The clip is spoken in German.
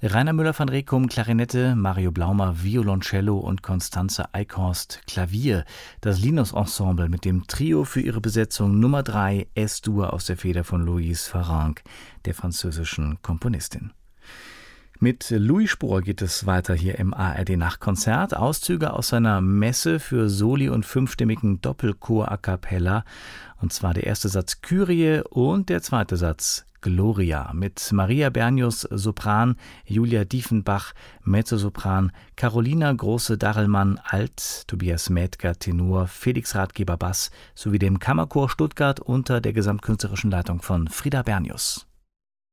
Rainer Müller van Rekum Klarinette, Mario Blaumer Violoncello und Constanze Eichhorst Klavier. Das Linus Ensemble mit dem Trio für ihre Besetzung Nummer 3 S-Dur aus der Feder von Louise Farrenc, der französischen Komponistin. Mit Louis Spohr geht es weiter hier im ARD-Nachtkonzert. Auszüge aus seiner Messe für Soli und fünfstimmigen Doppelchor a cappella. Und zwar der erste Satz Kyrie und der zweite Satz Gloria mit Maria Bernius Sopran, Julia Diefenbach Mezzosopran, Carolina Große-Darrellmann Alt, Tobias Mädger Tenor, Felix Ratgeber Bass sowie dem Kammerchor Stuttgart unter der gesamtkünstlerischen Leitung von Frieda Bernius.